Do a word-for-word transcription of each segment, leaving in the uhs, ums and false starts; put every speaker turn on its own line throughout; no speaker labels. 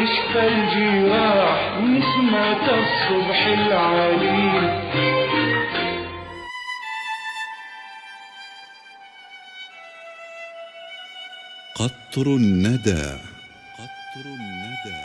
تشفى الجراح نسمة الصبح العليل.
قطر الندى. قطر الندى.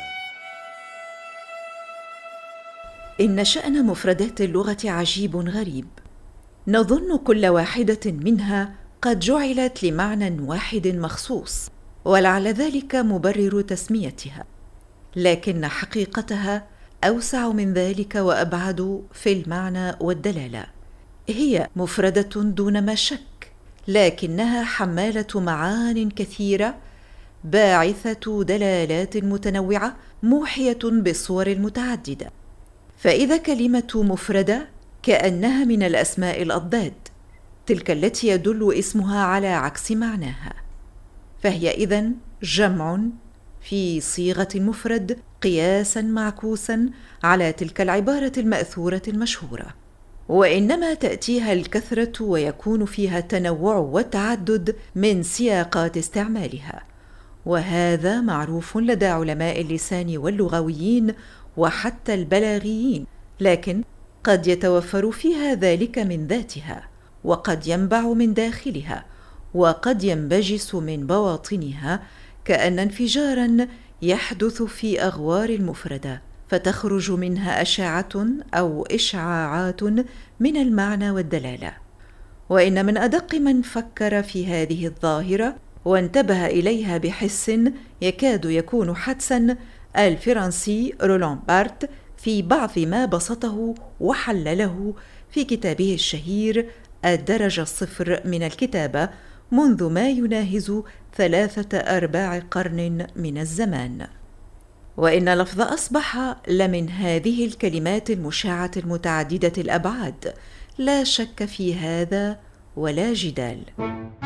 إن شأن مفردات اللغة عجيب غريب، نظن كل واحدة منها قد جعلت لمعنى واحد مخصوص، ولعل ذلك مبرر تسميتها، لكن حقيقتها أوسع من ذلك وأبعد في المعنى والدلالة. هي مفردة دون ما شك، لكنها حمالة معان كثيرة باعثة دلالات متنوعة موحية بالصور المتعددة. فإذا كلمة مفردة كأنها من الأسماء الأضداد، تلك التي يدل اسمها على عكس معناها، فهي إذن جمع في صيغة المفرد قياسا معكوسا على تلك العبارة المأثورة المشهورة، وإنما تأتيها الكثرة ويكون فيها التنوع والتعدد من سياقات استعمالها، وهذا معروف لدى علماء اللسان واللغويين وحتى البلاغيين، لكن قد يتوفر فيها ذلك من ذاتها، وقد ينبع من داخلها، وقد ينبجس من بواطنها، كأن انفجارا يحدث في أغوار المفردة فتخرج منها أشعة أو إشعاعات من المعنى والدلالة. وإن من أدق من فكر في هذه الظاهرة وانتبه إليها بحس يكاد يكون حدسا الفرنسي رولان بارت في بعض ما بسطه وحلله في كتابه الشهير الدرجة الصفر من الكتابة منذ ما يناهز ثلاثة أرباع قرن من الزمان. وإن لفظ أصبح لمن هذه الكلمات المشاعة المتعددة الأبعاد، لا شك في هذا ولا جدال.